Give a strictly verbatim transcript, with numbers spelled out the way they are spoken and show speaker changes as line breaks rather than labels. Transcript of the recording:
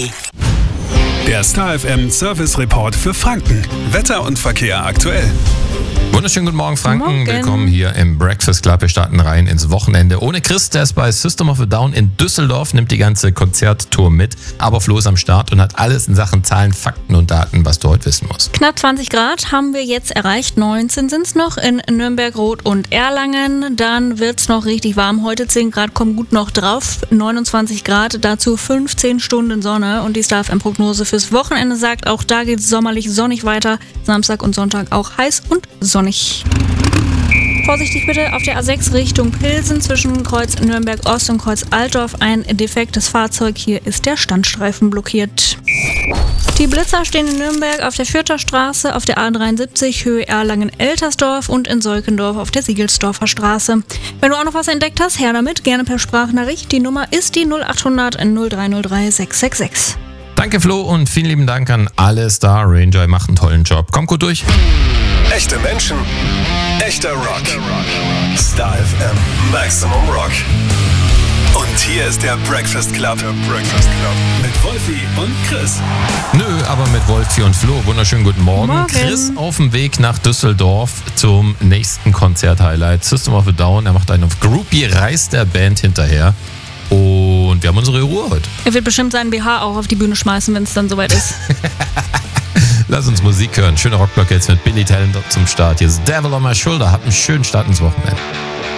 Energy.
Der Star F M Service Report für Franken. Wetter und Verkehr aktuell.
Wunderschönen guten Morgen, Franken.
Morgen.
Willkommen hier im Breakfast Club. Wir starten rein ins Wochenende. Ohne Chris, der ist bei System of a Down in Düsseldorf, nimmt die ganze Konzerttour mit. Aber Flo ist am Start und hat alles in Sachen Zahlen, Fakten und Daten, was du heute wissen musst.
Knapp zwanzig Grad haben wir jetzt erreicht. neunzehn sind es noch in Nürnberg, Roth und Erlangen. Dann wird es noch richtig warm. Heute zehn Grad kommen gut noch drauf. neunundzwanzig Grad, dazu fünfzehn Stunden Sonne. Und die Star F M-Prognose fürs Wochenende sagt, auch da geht es sommerlich sonnig weiter. Samstag und Sonntag auch heiß und sonnig. Vorsichtig bitte auf der A sechs Richtung Pilsen zwischen Kreuz Nürnberg Ost und Kreuz Altdorf ein defektes Fahrzeug. Hier ist der Standstreifen blockiert. Die Blitzer stehen in Nürnberg auf der Fürther Straße, auf der A dreiundsiebzig Höhe Erlangen-Eltersdorf und in Solkendorf auf der Siegelsdorfer Straße. Wenn du auch noch was entdeckt hast, her damit, gerne per Sprachnachricht. Die Nummer ist die null acht hundert null drei null drei sechs sechs sechs.
Danke Flo und vielen lieben Dank an alle Star Ranger. Macht einen tollen Job. Kommt gut durch.
Echte Menschen, echter Rock. Star F M Maximum Rock. Und hier ist der Breakfast Club. Der Breakfast Club. Mit Wolfi und Chris.
Nö, aber mit Wolfi und Flo. Wunderschönen guten Morgen.
Morgen.
Chris auf dem Weg nach Düsseldorf zum nächsten Konzert-Highlight. System of a Down. Er macht einen auf Groupie-Reis der Band hinterher. Und wir haben unsere Ruhe heute.
Er wird bestimmt seinen B H auch auf die Bühne schmeißen, wenn es dann soweit ist.
Lass uns Musik hören. Schöne Rockblock jetzt mit Billy Talent zum Start. Hier ist Devil on My Shoulder. Habt einen schönen Start ins Wochenende.